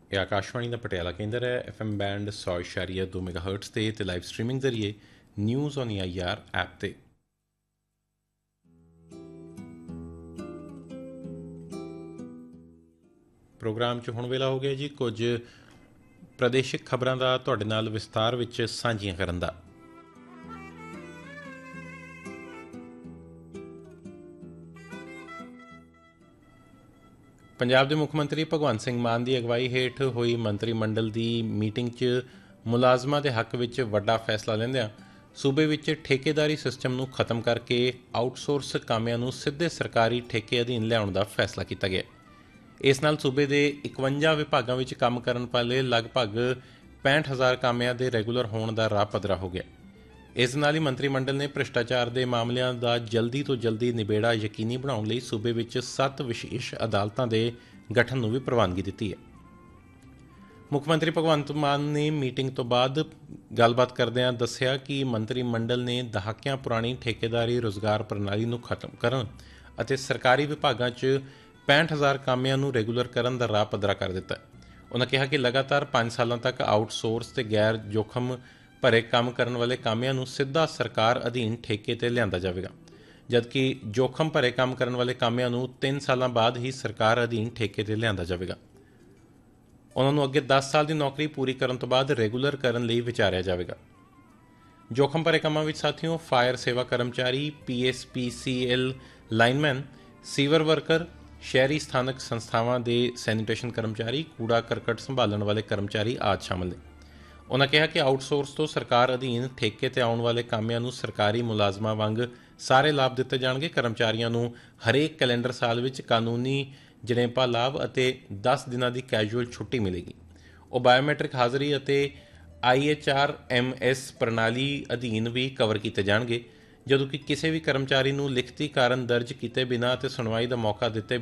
ਇਹ ਆਕਾਸ਼ਵਾਣੀ ਦਾ ਪਟਿਆਲਾ ਕੇਂਦਰ ਹੈ। FM ਬੈਂਡ 100.2 ਮੈਗਾਹਰਟਜ਼ ਤੇ ਲਾਈਵ ਸਟ੍ਰੀਮਿੰਗ ਜ਼ਰੀਏ ਨਿਊਜ਼ ਔਨ AIR ਐਪ ਤੇ। ਪ੍ਰੋਗਰਾਮ 'ਚ ਹੁਣ ਵੇਲਾ ਹੋ ਗਿਆ ਜੀ ਕੁਝ ਪ੍ਰਦੇਸ਼ਿਕ ਖਬਰਾਂ ਦਾ ਤੁਹਾਡੇ ਨਾਲ ਵਿਸਤਾਰ ਵਿੱਚ ਸਾਂਝੀਆਂ ਕਰਨ ਦਾ। ਪੰਜਾਬ ਦੇ ਮੁੱਖ ਮੰਤਰੀ ਭਗਵੰਤ ਸਿੰਘ ਮਾਨ ਦੀ ਅਗਵਾਈ ਹੇਠ ਹੋਈ ਮੰਤਰੀ ਮੰਡਲ ਦੀ ਮੀਟਿੰਗ 'ਚ ਮੁਲਾਜ਼ਮਾਂ ਦੇ ਹੱਕ ਵਿੱਚ ਵੱਡਾ ਫੈਸਲਾ ਲੈਂਦਿਆਂ ਸੂਬੇ ਵਿੱਚ ਠੇਕੇਦਾਰੀ ਸਿਸਟਮ ਨੂੰ ਖਤਮ ਕਰਕੇ ਆਊਟਸੋਰਸ ਕਾਮਿਆਂ ਨੂੰ ਸਿੱਧੇ ਸਰਕਾਰੀ ਠੇਕੇ ਅਧੀਨ ਲਿਆਉਣ ਦਾ ਫੈਸਲਾ ਕੀਤਾ ਗਿਆ। ਇਸ ਨਾਲ ਸੂਬੇ ਦੇ 51 ਵਿਭਾਗਾਂ ਵਿੱਚ ਕੰਮ ਕਰਨ ਵਾਲੇ ਲਗਭਗ 65,000 ਕਾਮਿਆਂ ਦੇ ਰੈਗੂਲਰ ਹੋਣ ਦਾ ਰਾਹ ਪੱਧਰਾ ਹੋ ਗਿਆ। ਇਸ ਨਾਲ ਹੀ ਮੰਤਰੀ ਮੰਡਲ ਨੇ ਭ੍ਰਿਸ਼ਟਾਚਾਰ ਦੇ ਮਾਮਲਿਆਂ ਦਾ ਜਲਦੀ ਤੋਂ ਜਲਦੀ ਨਿਬੇੜਾ ਯਕੀਨੀ ਬਣਾਉਣ ਲਈ ਸੂਬੇ ਵਿੱਚ 7 ਵਿਸ਼ੇਸ਼ ਅਦਾਲਤਾਂ ਦੇ ਗਠਨ ਨੂੰ ਵੀ ਪ੍ਰਵਾਨਗੀ ਦਿੱਤੀ ਹੈ। ਮੁੱਖ ਮੰਤਰੀ ਭਗਵੰਤ ਮਾਨ ਨੇ ਮੀਟਿੰਗ ਤੋਂ ਬਾਅਦ ਗੱਲਬਾਤ ਕਰਦਿਆਂ ਦੱਸਿਆ ਕਿ ਮੰਤਰੀ ਮੰਡਲ ਨੇ ਦਹਾਕਿਆਂ ਪੁਰਾਣੀ ਠੇਕੇਦਾਰੀ ਰੁਜ਼ਗਾਰ ਪ੍ਰਣਾਲੀ ਨੂੰ ਖਤਮ ਕਰਨ ਅਤੇ ਸਰਕਾਰੀ ਵਿਭਾਗਾਂ 'ਚ 65,000 ਕਾਮਿਆਂ ਨੂੰ ਰੈਗੂਲਰ ਕਰਨ ਦਾ ਰਾਹ ਪੱਧਰਾ ਕਰ ਦਿੱਤਾ। ਉਨ੍ਹਾਂ ਕਿਹਾ ਕਿ ਲਗਾਤਾਰ 5 ਸਾਲਾਂ ਤੱਕ ਆਊਟਸੋਰਸ ਤੇ ਗੈਰ ਜੋਖਮ ਭਰੇ ਕੰਮ ਕਰਨ ਵਾਲੇ ਕਾਮਿਆਂ ਨੂੰ ਸਿੱਧਾ ਸਰਕਾਰ ਅਧੀਨ ਠੇਕੇ 'ਤੇ ਲਿਆਂਦਾ ਜਾਵੇਗਾ, ਜਦਕਿ ਜੋਖਮ ਭਰੇ ਕੰਮ ਕਰਨ ਵਾਲੇ ਕਾਮਿਆਂ ਨੂੰ 3 ਸਾਲਾਂ ਬਾਅਦ ਹੀ ਸਰਕਾਰ ਅਧੀਨ ਠੇਕੇ 'ਤੇ ਲਿਆਂਦਾ ਜਾਵੇਗਾ। ਉਨ੍ਹਾਂ ਨੂੰ ਅੱਗੇ 10 ਸਾਲ ਦੀ ਨੌਕਰੀ ਪੂਰੀ ਕਰਨ ਤੋਂ ਬਾਅਦ ਰੈਗੂਲਰ ਕਰਨ ਲਈ ਵਿਚਾਰਿਆ ਜਾਵੇਗਾ। ਜੋਖਮ ਭਰੇ ਕੰਮਾਂ ਵਿੱਚ ਸਾਥੀਓ ਫਾਇਰ ਸੇਵਾ ਕਰਮਚਾਰੀ, PSPCL ਲਾਈਨਮੈਨ, ਸੀਵਰ ਵਰਕਰ, ਸ਼ਹਿਰੀ ਸਥਾਨਕ ਸੰਸਥਾਵਾਂ ਦੇ ਸੈਨੀਟੇਸ਼ਨ ਕਰਮਚਾਰੀ, ਕੂੜਾ ਕਰਕਟ ਸੰਭਾਲਣ ਵਾਲੇ ਕਰਮਚਾਰੀ ਆਦਿ ਸ਼ਾਮਲ ਨੇ। ਉਨ੍ਹਾਂ ਕਿਹਾ ਕਿ ਆਊਟਸੋਰਸ ਤੋਂ ਸਰਕਾਰ ਅਧੀਨ ਠੇਕੇ 'ਤੇ ਆਉਣ ਵਾਲੇ ਕਾਮਿਆਂ ਨੂੰ ਸਰਕਾਰੀ ਮੁਲਾਜ਼ਮਾਂ ਵਾਂਗ ਸਾਰੇ ਲਾਭ ਦਿੱਤੇ ਜਾਣਗੇ। ਕਰਮਚਾਰੀਆਂ ਨੂੰ ਹਰੇਕ ਕੈਲੰਡਰ ਸਾਲ ਵਿੱਚ ਕਾਨੂੰਨੀ ਜਣੇਪਾ ਲਾਭ ਅਤੇ 10 ਦਿਨਾਂ ਦੀ ਕੈਜੂਅਲ ਛੁੱਟੀ ਮਿਲੇਗੀ। ਉਹ ਬਾਇਓਮੈਟ੍ਰਿਕ ਹਾਜ਼ਰੀ ਅਤੇ IHRMS ਪ੍ਰਣਾਲੀ ਅਧੀਨ ਵੀ ਕਵਰ ਕੀਤੇ ਜਾਣਗੇ, ਜਦੋਂ ਕਿ ਕਿਸੇ ਵੀ ਕਰਮਚਾਰੀ ਨੂੰ ਲਿਖਤੀ ਕਾਰਨ ਦਰਜ ਕੀਤੇ ਬਿਨਾਂ ਅਤੇ ਸੁਣਵਾਈ ਦਾ ਮੌਕਾ ਦਿੱਤੇ